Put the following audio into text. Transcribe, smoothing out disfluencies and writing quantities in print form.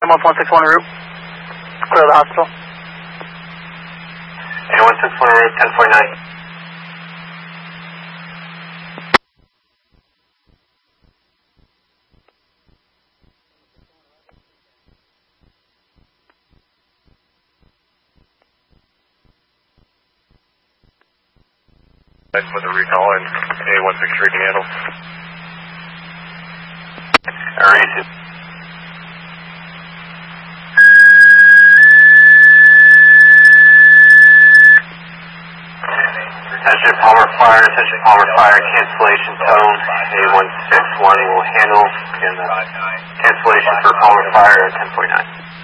161 route. Clear the hospital. 161 route, 1049. With a recall and A163 can handle. Alright. Attention Palmer Fire, cancellation tone, A161 will handle, and cancellation for Palmer Fire at 1049.